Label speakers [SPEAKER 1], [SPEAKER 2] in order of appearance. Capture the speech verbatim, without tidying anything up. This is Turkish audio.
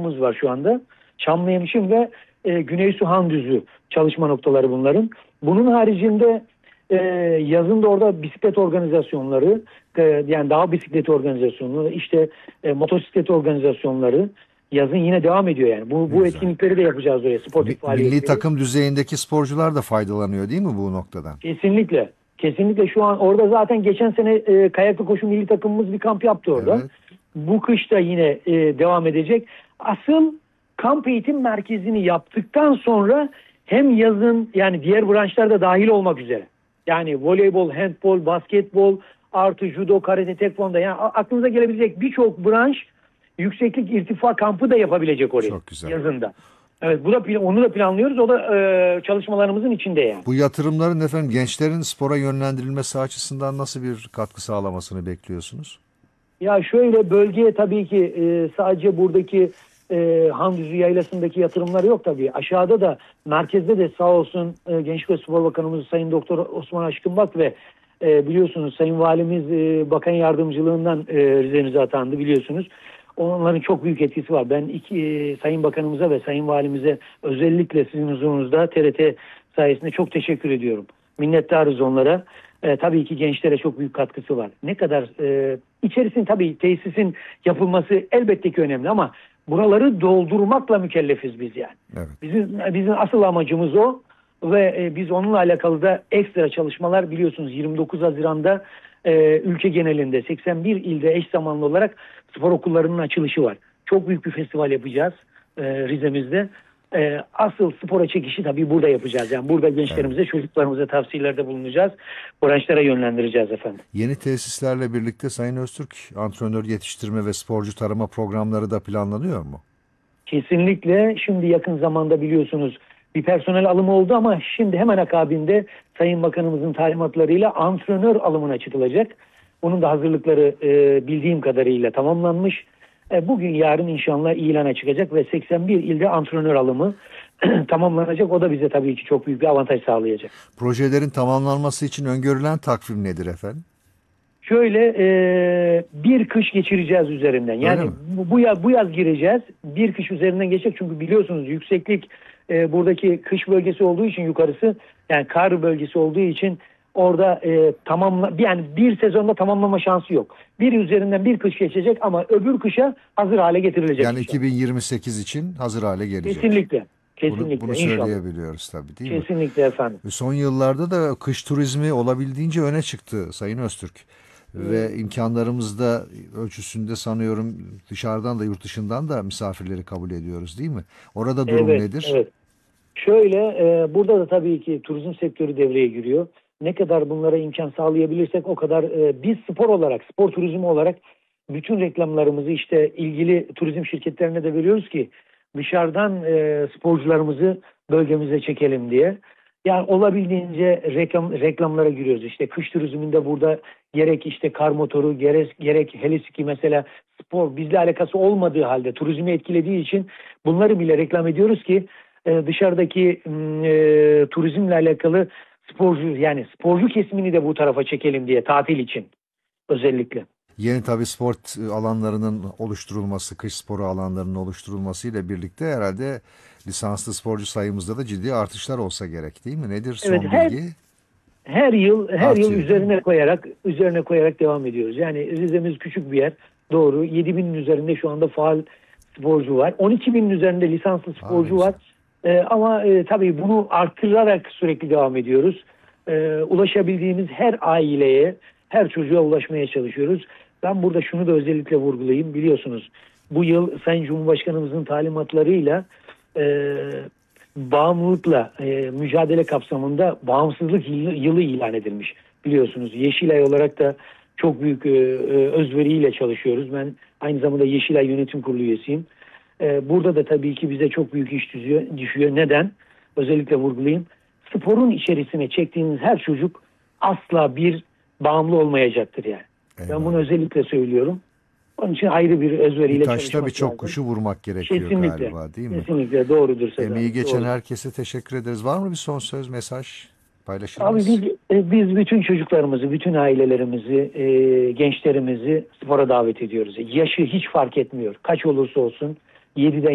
[SPEAKER 1] kampımız var şu anda. Çamlıhemşin ve e, Güneysu Handüzü çalışma noktaları bunların. Bunun haricinde e, yazın da orada bisiklet organizasyonları, e, yani dağ bisikleti organizasyonları, işte e, motosiklet organizasyonları yazın yine devam ediyor yani. Bu, bu etkinlikleri de yapacağız oraya, sportif faaliyetleri.
[SPEAKER 2] Milli takım düzeyindeki sporcular da faydalanıyor değil mi bu noktadan?
[SPEAKER 1] Kesinlikle. Kesinlikle şu an orada zaten geçen sene e, kayaklı koşu milli takımımız bir kamp yaptı orada.
[SPEAKER 2] Evet.
[SPEAKER 1] Bu kış da yine e, devam edecek. Asıl kamp eğitim merkezini yaptıktan sonra hem yazın, yani diğer branşlar da dahil olmak üzere. Yani voleybol, handbol, basketbol, artı judo, karate, tekvondo, yani aklınıza gelebilecek birçok branş yükseklik irtifa kampı da yapabilecek oraya.
[SPEAKER 2] Çok güzel.
[SPEAKER 1] Yazında. Evet, bu da onu da planlıyoruz. O da e, çalışmalarımızın içinde yani.
[SPEAKER 2] Bu yatırımların efendim gençlerin spora yönlendirilmesi açısından nasıl bir katkı sağlamasını bekliyorsunuz?
[SPEAKER 1] Ya şöyle, bölgeye tabii ki e, sadece buradaki e, Handüzü Yaylası'ndaki yatırımlar yok tabii. Aşağıda da, merkezde de sağ olsun e, Gençlik ve Spor Bakanımız Sayın Doktor Osman Aşkınbak ve e, biliyorsunuz Sayın Valimiz e, Bakan Yardımcılığından e, Rize'mize atandı biliyorsunuz. Onların çok büyük etkisi var. Ben iki e, Sayın Bakanımıza ve Sayın Valimize özellikle sizin huzurunuzda T R T sayesinde çok teşekkür ediyorum. Minnettarız onlara. E, tabii ki gençlere çok büyük katkısı var. Ne kadar e, içerisinde tabii tesisin yapılması elbette ki önemli ama buraları doldurmakla mükellefiz biz yani.
[SPEAKER 2] Evet.
[SPEAKER 1] Bizim bizim asıl amacımız o ve e, biz onunla alakalı da ekstra çalışmalar, biliyorsunuz yirmi dokuz Haziran'da e, ülke genelinde seksen bir ilde eş zamanlı olarak spor okullarının açılışı var. Çok büyük bir festival yapacağız e, Rize'mizde. E, asıl spora çekişi tabii burada yapacağız. Yani burada gençlerimize, evet, çocuklarımıza tavsiyelerde bulunacağız. Branşlara yönlendireceğiz efendim.
[SPEAKER 2] Yeni tesislerle birlikte Sayın Öztürk, antrenör yetiştirme ve sporcu tarama programları da planlanıyor mu?
[SPEAKER 1] Kesinlikle. Şimdi yakın zamanda biliyorsunuz bir personel alımı oldu ama şimdi hemen akabinde Sayın Bakanımızın talimatlarıyla antrenör alımına çıkılacak. Onun da hazırlıkları e, bildiğim kadarıyla tamamlanmış. E, bugün yarın inşallah ilana çıkacak ve seksen bir ilde antrenör alımı tamamlanacak. O da bize tabii ki çok büyük bir avantaj sağlayacak.
[SPEAKER 2] Projelerin tamamlanması için öngörülen takvim nedir efendim?
[SPEAKER 1] Şöyle e, bir kış geçireceğiz üzerinden. Yani bu, bu yaz bu yaz gireceğiz. Bir kış üzerinden geçecek çünkü biliyorsunuz yükseklik e, buradaki kış bölgesi olduğu için, yukarısı yani kar bölgesi olduğu için orada e, tamamla yani bir sezonda tamamlama şansı yok. Bir üzerinden bir kış geçecek ama öbür kışa hazır hale getirilecek.
[SPEAKER 2] Yani
[SPEAKER 1] inşallah.
[SPEAKER 2] iki bin yirmi sekiz için hazır hale gelecek.
[SPEAKER 1] Kesinlikle. Kesinlikle.
[SPEAKER 2] Bunu, bunu söyleyebiliyoruz tabii değil mi?
[SPEAKER 1] Kesinlikle efendim.
[SPEAKER 2] Son yıllarda da kış turizmi olabildiğince öne çıktı Sayın Öztürk. Ve imkanlarımız da ölçüsünde sanıyorum dışarıdan da yurt dışından da misafirleri kabul ediyoruz değil mi? Orada durum
[SPEAKER 1] evet,
[SPEAKER 2] nedir?
[SPEAKER 1] Evet. Şöyle e, burada da tabii ki turizm sektörü devreye giriyor. Ne kadar bunlara imkan sağlayabilirsek o kadar e, biz spor olarak, spor turizmi olarak bütün reklamlarımızı işte ilgili turizm şirketlerine de veriyoruz ki dışarıdan e, sporcularımızı bölgemize çekelim diye. Yani olabildiğince reklam, reklamlara giriyoruz. İşte kış turizminde burada gerek işte kar motoru, gerek, gerek heliski mesela spor bizle alakası olmadığı halde turizmi etkilediği için bunları bile reklam ediyoruz ki e, dışarıdaki e, turizmle alakalı sporcu, yani sporcu kesimini de bu tarafa çekelim diye, tatil için özellikle.
[SPEAKER 2] Yeni tabii spor alanlarının oluşturulması, kış sporu alanlarının oluşturulmasıyla birlikte herhalde lisanslı sporcu sayımızda da ciddi artışlar olsa gerek değil mi? Nedir son
[SPEAKER 1] evet, her,
[SPEAKER 2] bilgi?
[SPEAKER 1] Her yıl her
[SPEAKER 2] Artıyor,
[SPEAKER 1] yıl üzerine koyarak üzerine koyarak devam ediyoruz. Yani Rize'miz küçük bir yer. Doğru. yedi binin üzerinde şu anda faal sporcu var. on iki binin üzerinde lisanslı sporcu
[SPEAKER 2] Aa,
[SPEAKER 1] var. Ee, ama e, tabii bunu arttırarak sürekli devam ediyoruz. Ee, ulaşabildiğimiz her aileye, her çocuğa ulaşmaya çalışıyoruz. Ben burada şunu da özellikle vurgulayayım. Biliyorsunuz bu yıl Sayın Cumhurbaşkanımızın talimatlarıyla e, bağımlılıkla e, mücadele kapsamında bağımsızlık yılı, yılı ilan edilmiş. Biliyorsunuz Yeşilay olarak da çok büyük e, e, özveriyle çalışıyoruz. Ben aynı zamanda Yeşilay Yönetim Kurulu üyesiyim. E, burada da tabii ki bize çok büyük iş düşüyor. düşüyor. Neden? Özellikle vurgulayayım. Sporun içerisine çektiğiniz her çocuk asla bir bağımlı olmayacaktır yani. Eyvallah. Ben bunu özellikle söylüyorum. Onun için ayrı bir özveriyle
[SPEAKER 2] bir
[SPEAKER 1] çalışmak
[SPEAKER 2] taşta birçok
[SPEAKER 1] lazım.
[SPEAKER 2] kuşu vurmak gerekiyor
[SPEAKER 1] Kesinlikle,
[SPEAKER 2] galiba değil mi?
[SPEAKER 1] Kesinlikle doğrudur.
[SPEAKER 2] Emeği geçen
[SPEAKER 1] doğru.
[SPEAKER 2] herkese teşekkür ederiz. Var mı bir son söz, mesaj paylaşır
[SPEAKER 1] Abi
[SPEAKER 2] mısınız?
[SPEAKER 1] biz, biz bütün çocuklarımızı, bütün ailelerimizi, e, gençlerimizi spora davet ediyoruz. Yaşı hiç fark etmiyor. Kaç olursa olsun yediden